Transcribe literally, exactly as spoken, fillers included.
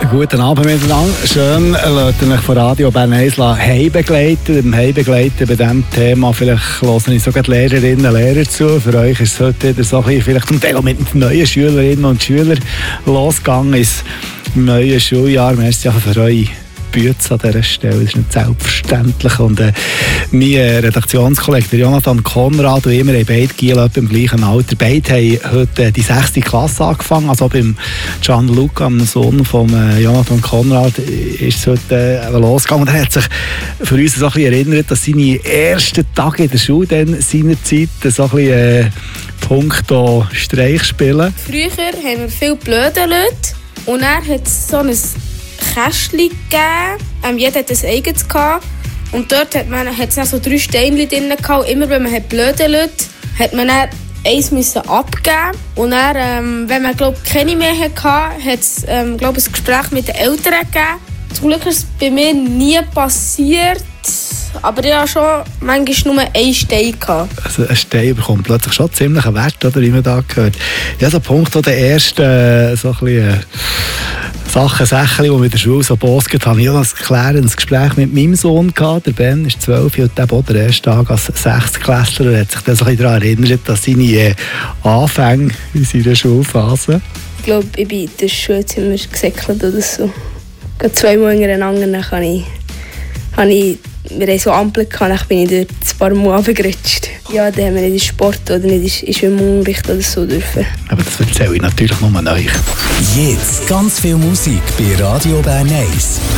guten Abend miteinander. Schön, lasst euch von Radio Bern eins heimbegleiten. Im Heimbegleiten bei diesem Thema, vielleicht hören ich sogar die Lehrerinnen und Lehrer zu. Für euch ist es heute wieder so ein bisschen, vielleicht zum Teil auch mit neuen Schülerinnen und Schülern losgegangen ist im neuen Schuljahr. Merci auch für eure Bütze an dieser Stelle, das ist nicht selbstverständlich. Und äh, mein äh, Redaktionskollege Jonathan Konrad und ich, wir haben beide Giel im gleichen Alter. Beide haben heute äh, die sechste Klasse angefangen. Also beim Gianluca, dem Sohn von äh, Jonathan Konrad, ist es heute äh, losgegangen. Und er hat sich für uns so ein bisschen erinnert, dass seine ersten Tage in der Schule dann seinerzeit so ein bisschen äh, punkto Streich spielen. Früher haben wir viele blöde Leute und er hat so ein Kästchen gegeben. Ähm, jeder hat ein eigenes gehabt. Und dort hat man hat's dann so drei Steinchen drin gehabt. Immer wenn man hat blöde Leute hat man dann eins müssen abgeben. Und dann, ähm, wenn man glaub, keine mehr hatte, hat es ähm, glaub, ein Gespräch mit den Eltern gegeben. Zum Glück ist es bei mir nie passiert. Aber ich hatte schon manchmal nur einen Stein gehabt. Also ein Stein bekommt plötzlich schon ziemlich einen Wert, oder, wie man da gehört. Ja, so ein Punkt, wo der erste äh, so ein bisschen, äh, Sachen, Sachen, die mit der Schule so bosget haben. Ich hatte ein klärendes Gespräch mit meinem Sohn gehabt. Der Ben ist zwölf und hat auch den ersten Tag als Sechstklässler. Er hat sich dann so ein bisschen daran erinnert, dass seine äh, Anfänge in seiner Schulphase. Ich glaube, ich bin in der Schulzimmer gesäckelt oder so. Gerade zweimal hintereinander, dann habe ich, habe ich, wir hatten so Ampeln gehabt, dann bin ich dort ein paar Mal runtergerutscht. Ja, dann haben wir nicht in Sport oder nicht in Schwimmunterricht oder so dürfen. Aber das erzähle ich natürlich nur euch. Jetzt ganz viel Musik bei Radio Bern eins.